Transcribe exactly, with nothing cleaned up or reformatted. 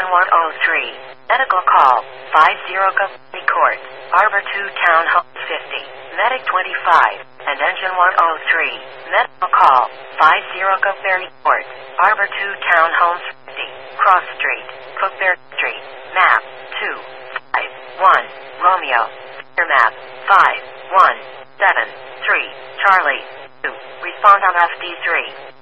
one oh three. Medical call. five zero Government Court. Arbor two Townhome fifty. Medic twenty-five. And engine one oh three. Medical call. five zero Government Court. Arbor two Townhomes fifty. Cross Street. Cookberry Street. Map. two. five. one. Romeo. Clear map. five. one. seven. three. Charlie. two. Respond on F D three.